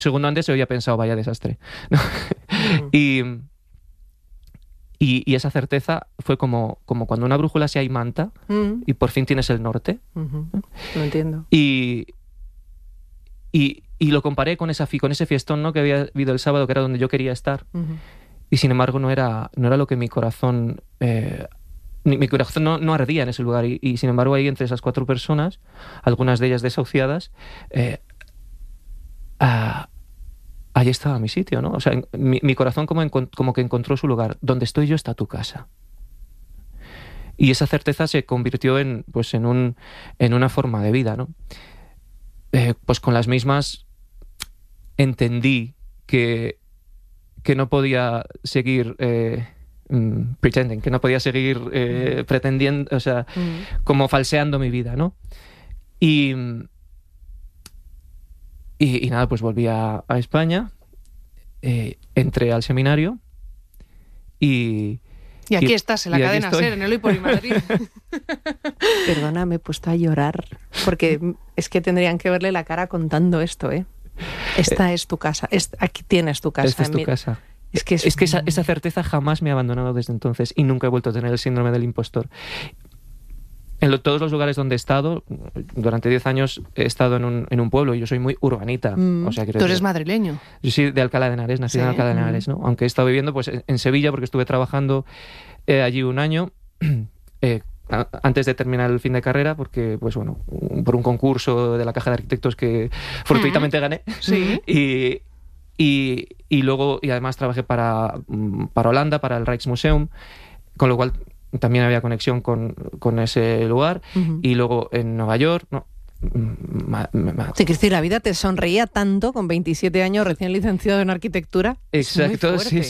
segundo antes yo había pensado, vaya desastre. y esa certeza fue como cuando una brújula se imanta y por fin tienes el norte. Lo entiendo. Y lo comparé con ese fiestón, ¿no?, que había habido el sábado, que era donde yo quería estar. Y sin embargo no era lo que mi corazón... mi corazón no ardía en ese lugar. Y sin embargo ahí, entre esas 4 personas, algunas de ellas desahuciadas, ahí estaba mi sitio, ¿no? O sea, mi corazón como que encontró su lugar. Donde estoy yo está tu casa. Y esa certeza se convirtió en una forma de vida, ¿no? Pues con las mismas entendí que no podía seguir pretending, que no podía seguir pretendiendo, o sea, como falseando mi vida, ¿no? Y nada, pues volví a España, entré al seminario y aquí estás, en la cadena SER, en el Hoy por Hoy Madrid. Perdona, me he puesto a llorar, porque es que tendrían que verle la cara contando esto, ¿eh? Esta es tu casa, aquí tienes tu casa. Esta es tu casa. Es que esa certeza jamás me ha abandonado desde entonces y nunca he vuelto a tener el síndrome del impostor. En todos los lugares donde he estado, durante 10 años he estado en un pueblo y yo soy muy urbanita. O sea, ¿Tú eres madrileño? Yo soy de Alcalá de Henares, nací en Alcalá de Henares, ¿no? Aunque he estado viviendo pues en Sevilla porque estuve trabajando allí un año antes de terminar el fin de carrera, porque pues bueno, por un concurso de la Caja de Arquitectos que fortuitamente gané. Sí. Y luego, y además trabajé para Holanda, para el Rijksmuseum, con lo cual también había conexión con ese lugar. Y luego en Nueva York, ¿no? Sí, que decir, la vida te sonreía tanto con 27 años, recién licenciado en arquitectura. Exacto, sí.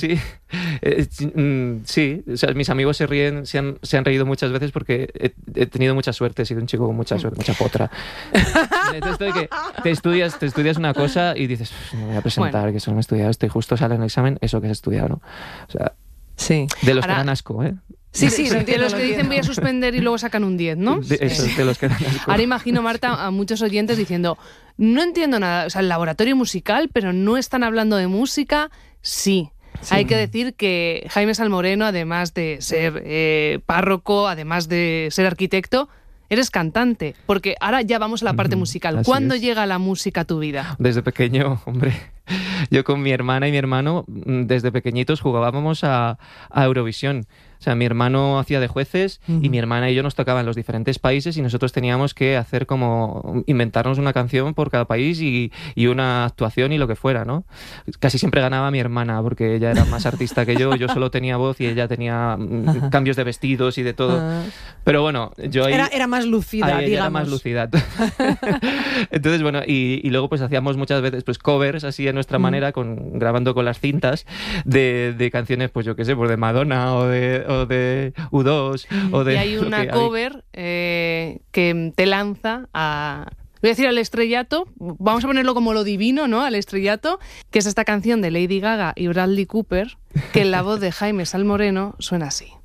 Sí, o sea, mis amigos se han reído muchas veces porque he tenido mucha suerte, he sido un chico con mucha suerte, mucha potra. Esto de que te estudias una cosa y dices, me voy a presentar, que solo me he estudiado esto, y justo sale en el examen eso que has estudiado, ¿no? O sea, sí. De los que dan asco, ¿eh? Sí, de los que dicen voy a suspender y luego sacan un 10, ¿no? De los que dan asco. Ahora imagino, Marta, a muchos oyentes diciendo, no entiendo nada, o sea, el laboratorio musical, pero no están hablando de música. Sí. Hay que decir que Jaime Salmoreno, además de ser párroco, además de ser arquitecto, eres cantante, porque ahora ya vamos a la parte musical. ¿Cuándo llega la música a tu vida? Desde pequeño, hombre. Yo con mi hermana y mi hermano, desde pequeñitos jugábamos a Eurovisión. O sea, mi hermano hacía de jueces y mi hermana y yo nos tocaban los diferentes países y nosotros teníamos que hacer como inventarnos una canción por cada país y una actuación y lo que fuera, ¿no? Casi siempre ganaba mi hermana porque ella era más artista que yo solo tenía voz y ella tenía cambios de vestidos y de todo. Pero bueno, yo ahí... Era más lucida, digamos. Era más lucida. Entonces, bueno, y luego pues hacíamos muchas veces pues covers así a nuestra manera, grabando con las cintas de canciones, pues yo qué sé, pues de Madonna o de U2 o de... Y hay una cover que te lanza a... Voy a decir al estrellato, vamos a ponerlo como lo divino, ¿no? Al estrellato, que es esta canción de Lady Gaga y Bradley Cooper, que en la voz de Jaime Salmoreno suena así.